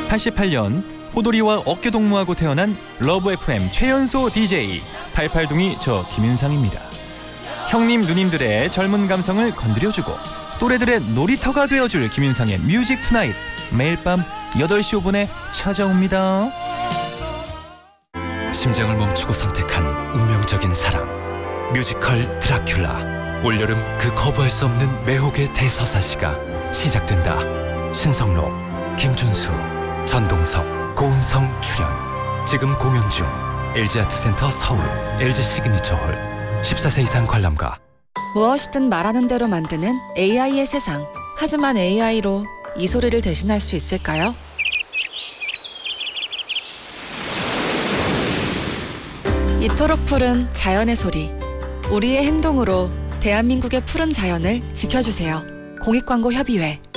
88년 호돌이와 어깨동무하고 태어난 러브 FM 최연소 DJ 88둥이 저 김윤상입니다. 형님 누님들의 젊은 감성을 건드려주고 또래들의 놀이터가 되어줄 김윤상의 뮤직 투나잇, 매일 밤 8시 5분에 찾아옵니다. 심장을 멈추고 선택한 운명적인 사랑, 뮤지컬 드라큘라. 올여름 그 거부할 수 없는 매혹의 대서사시가 시작된다. 신성로, 김준수, 전동석, 고은성 출연. 지금 공연 중. LG아트센터 서울, LG 시그니처홀. 14세 이상 관람가. 무엇이든 말하는 대로 만드는 AI의 세상. 하지만 AI로 이 소리를 대신할 수 있을까요? 이토록 푸른 자연의 소리. 우리의 행동으로 대한민국의 푸른 자연을 지켜주세요. 공익광고협의회.